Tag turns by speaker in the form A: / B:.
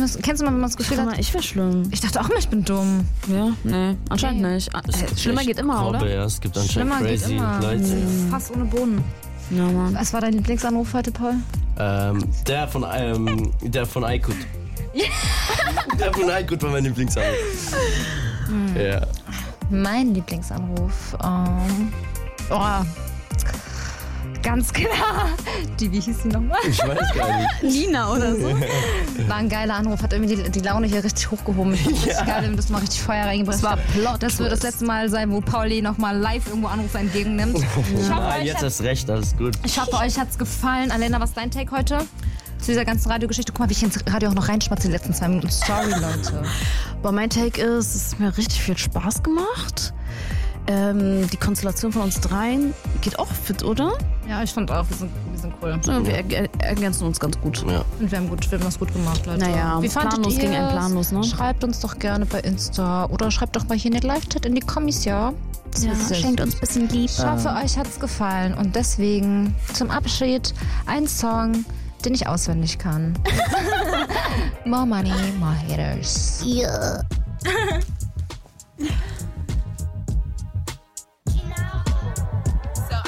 A: Kennst du mal, wenn man das Gefühl hat?
B: Ich wäre schlimm.
A: Ich dachte auch immer, ich bin dumm.
B: Ja? Nee, anscheinend nicht. Schlimmer geht immer, oder?
C: Ja, es gibt anscheinend
A: Schlimmer geht
C: crazy
A: immer.
C: Leute.
A: Fast ohne Boden.
B: Ja, Mann.
A: Was war dein Lieblingsanruf heute, Paul?
C: Der von Aykut. Der von Aykut war mein Lieblingsanruf. Ja.
A: Mein Lieblingsanruf. Ganz klar. Wie hieß die nochmal?
C: Ich weiß gar nicht.
B: Nina oder so.
A: War ein geiler Anruf, hat irgendwie die Laune hier richtig hochgehoben. Ich fand richtig geil, wenn das mal richtig Feuer reingebracht. Das war Plot. Das wird das letzte Mal sein, wo Pauli nochmal live irgendwo Anrufe entgegennimmt.
C: Jetzt hast du recht, alles gut.
A: Ich hoffe, euch hat's gefallen. Alena, was ist dein Take heute? Zu dieser ganzen Radiogeschichte. Guck mal, wie ich ins Radio auch noch reinschmatze die letzten 2 Minuten. Sorry, Leute.
B: Aber mein Take ist, es hat mir richtig viel Spaß gemacht. Die Konstellation von uns dreien geht auch fit, oder?
A: Ja, ich fand auch, wir sind cool.
B: Ja, wir ergänzen uns ganz gut.
C: Ja.
A: Und wir haben was gut gemacht, Leute.
B: Naja,
A: wie fandet
B: planlos
A: ihr
B: gegen ein planlos, ne?
A: Schreibt uns doch gerne bei Insta oder schreibt doch mal hier in den Live-Chat in die Kommis, ja?
B: Schenkt uns ein bisschen Liebe.
A: Ich hoffe, euch hat's gefallen und deswegen zum Abschied ein Song, den ich auswendig kann. More money, more haters.
B: Yeah.